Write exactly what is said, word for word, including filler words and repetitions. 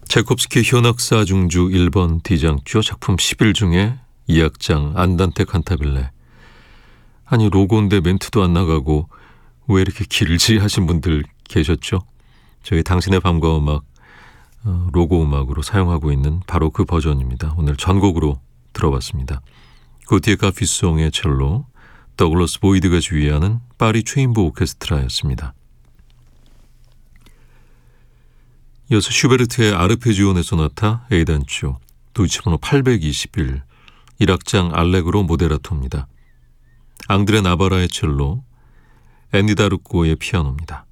차이콥스키 현악사 중주 일 번 D장조 작품 십일 중에 이 악장 안단테 칸타빌레. 아니 로고인데 멘트도 안 나가고 왜 이렇게 길지 하신 분들 계셨죠? 저희 당신의 밤과 음악 어, 로고 음악으로 사용하고 있는 바로 그 버전입니다. 오늘 전곡으로 들어봤습니다. 고티에 카피송의 첼로, 더글러스 보이드가 주의하는 파리 체인보 오케스트라였습니다. 이어서 슈베르트의 아르페지오네 소나타 A단조 도이치번호 팔백이십일 일 악장 알레그로 모데라토입니다. 앙드레 나바라의 첼로, 애니 다르코의 피아노입니다.